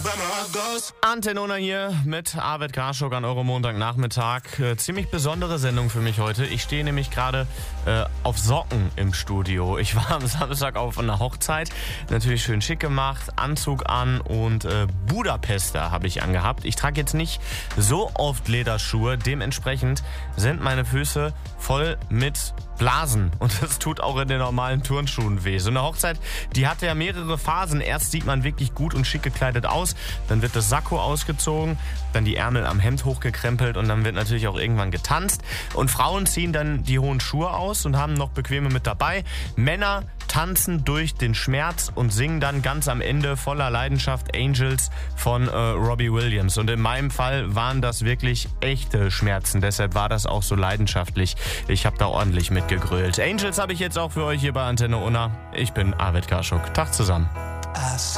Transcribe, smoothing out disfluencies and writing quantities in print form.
Antenne Unna hier mit Arvid Karschuk an eurem Montagnachmittag. Ziemlich besondere Sendung für mich heute. Ich stehe nämlich gerade auf Socken im Studio. Ich war am Samstag auf einer Hochzeit. Natürlich schön schick gemacht, Anzug an und Budapester habe ich angehabt. Ich trage jetzt nicht so oft Lederschuhe. Dementsprechend sind meine Füße voll mit Blasen. Und das tut auch in den normalen Turnschuhen weh. So eine Hochzeit, die hatte ja mehrere Phasen. Erst sieht man wirklich gut und schick gekleidet aus. Dann wird das Sakko ausgezogen, dann die Ärmel am Hemd hochgekrempelt und dann wird natürlich auch irgendwann getanzt. Und Frauen ziehen dann die hohen Schuhe aus und haben noch bequeme mit dabei. Männer tanzen durch den Schmerz und singen dann ganz am Ende voller Leidenschaft Angels von Robbie Williams. Und in meinem Fall waren das wirklich echte Schmerzen. Deshalb war das auch so leidenschaftlich. Ich habe da ordentlich mitgegrölt. Angels habe ich jetzt auch für euch hier bei Antenne Unna. Ich bin Arvid Karschuk. Tag zusammen.